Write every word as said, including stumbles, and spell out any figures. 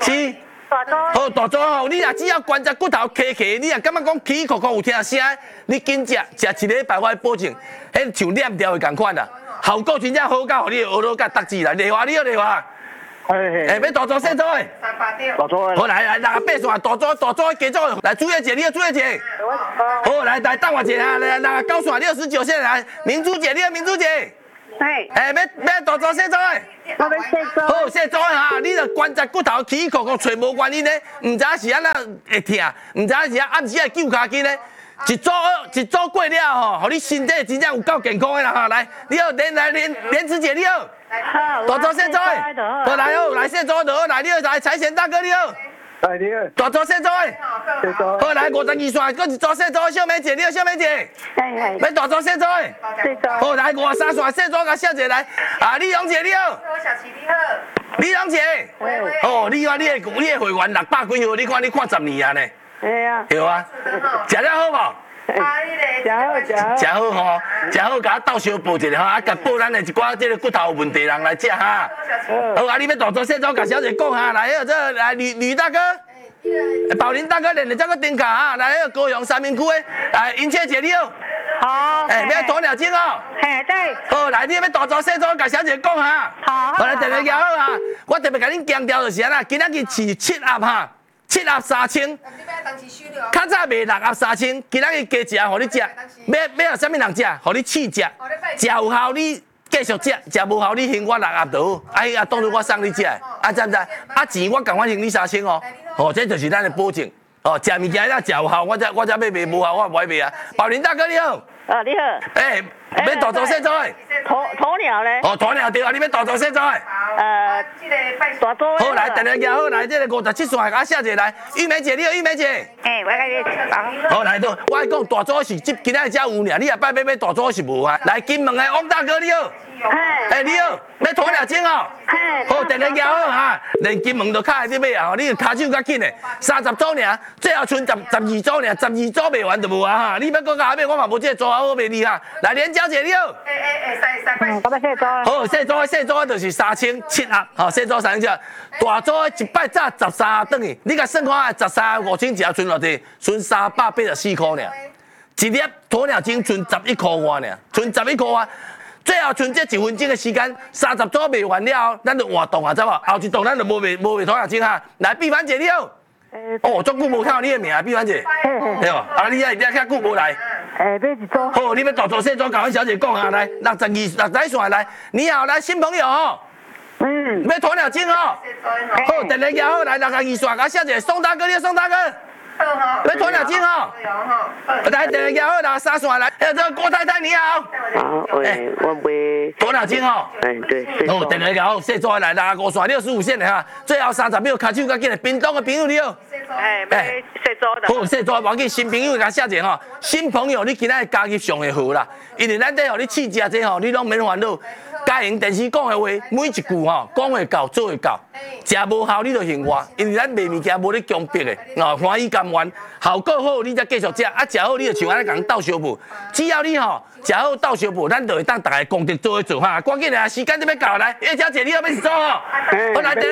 是。好，大组吼，你若只要关节骨头磕磕，你若感觉讲起壳壳有听声，你紧食，食一个百块保证，迄像链条的共款啦，效果真正好到，互你学到甲得志啦。丽华，你好，丽华。哎，要大组细组诶。 大组诶。 好，来来，六个八线，大组大组加组，来朱叶姐，你好，朱叶姐。好，来来，等我一下，来来九线六十九线来，明珠姐，你好，明珠姐。 係。 哎，要要大组细组诶。 我要細組。 好，细组哈，你著關節骨頭起殼殼找無原因咧，唔知是安那會痛，唔知是暗時會揪骹筋咧，一組一組過了吼，互你身體真正有夠健康的啦哈。來，你好，連來連連子姐你好， 好， 大組細組誒，好來好，來細組就好，來你好，來財神大哥你好。 係你啊， 大組細組誒， 細組。 好來五十二線，佫一組細組，小美姐你好，小美姐。 係係。 要大組細組誒。 細組。 好來五十三線細組甲小姐來，啊李榮姐你好。 小琪你好。 李榮姐。哦，你看你的你的會員六百幾號，你看你看十年啊呢。 係啊。 對啊。食了好無？ 啊，你咧。 食好食好。 食好吼，食好，甲我倒小報一下吼，啊，甲報咱的一寡即個骨頭有問題人來食哈。好啊，你要大組細組，甲小姐講哈，來，迄個這來呂呂大哥。寶林大哥練的這個頂卡哈，來，迄個高雄三民區的，來英切姐你好。 好。 誒，要鴕鳥精哦。 係對。 好，來，你要大組細組，甲小姐講哈。 好。 好來，特別講好哈，我特別甲恁強調就是安啦，今仔日是七盒哈，七盒三千。較早賣六盒三千，今仔日加食，互你食。要要互啥物人食？互你試食，食有效你繼續食，食無效你還我六盒就好。哎啊，當作我送你食，啊知唔知？啊錢我共款還你三千哦。哦，這就是咱的保證。哦，食物件要食有效，我才我才要賣無效，我唔會賣啊。寶林大哥你好。 啊，你好。 誒，要大組細組誒。 鴕鴕鳥咧。 哦，鴕鳥對啊，你要大組細組誒。 誒，大組。 好來，等下好來，這個五十七線甲小姐來，玉梅姐你好，玉梅姐。 誒，我甲你講。 好來到，我講大組是今今仔才有爾，你若擺要買大組是無啊。來金門的王大哥你好。誒，你好，要鴕鳥精哦。好，等下好哈，連金門都卡喺啲買啊，你骹手較緊的，三十組爾，最後剩十十二組爾，十二組賣完就無啊哈。你要講甲買，我嘛無這個組好賣你哈。來連小姐你好。誒誒誒，細細塊。 我要細組。 好，細組細組就是三千七盒，好細組三千七盒，大組一擺早十三盒等於，你甲算看十三五千一盒剩偌濟，剩三百八十四塊爾，一粒鴕鳥精剩十一塊外爾，剩十一塊外。最後剩這一分鐘的時間，三十組賣完了，咱就換檔啊，知無？後一檔咱就無賣無賣鴕鳥精哈。來，碧凡姐你好。哦，足久無看到你的名，碧凡姐。對哦，啊你啊，你啊，遐久無來。 誒，買一組。 好，你要大組細組，甲阮小姐講下來，六十二六十線來，你好，來新朋友哦。 嗯。 要鴕鳥精哦。好，等下行好，來六十二線，甲小姐宋大哥，你好，宋大哥。要鴕鳥精哦。來，等下好，六十三線來，還有這個郭太太你好。 好，喂，我賣鴕鳥精哦。 哎，對。 好，等下好，細組來六十五線六十五線的哈，最後三十秒，骹手較緊的，屏東的朋友你好。 哎，買細組的。 好，細組，我記新朋友甲小姐吼，新朋友你今仔加入上會好啦，因為咱在互你試食這吼，你攏免煩惱。嘉瑩電視講的話，每一句吼講會到做會到，食無效你就嫌我，因為咱賣物件無咧強迫的，哦歡喜甘願，效果好你才繼續食，啊食好你就像安尼共鬥相報，只要你吼食好鬥相報，咱就會當大家公敵做伙做哈，趕緊來，時間就要到來，葉小姐你要要做吼，好來。